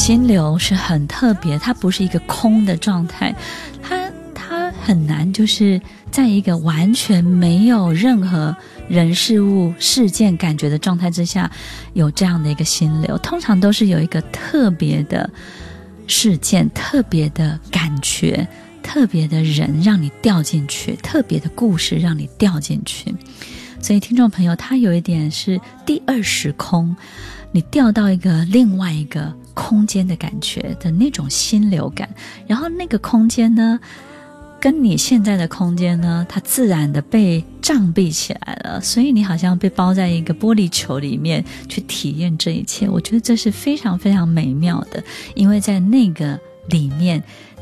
心流是很特别，它不是一个空的状态，它很难就是在一个完全没有任何人事物事件感觉的状态之下有这样的一个心流，通常都是有一个特别的事件，特别的感觉，特别的人让你掉进去，特别的故事让你掉进去。所以听众朋友，它有一点是第二时空，你掉到一个另外一个空间的感觉的那种心流感，然后那个空间呢跟你现在的空间呢，它自然的被障蔽起来了，所以你好像被包在一个玻璃球里面去体验这一切。我觉得这是非常非常美妙的，因为在那个里面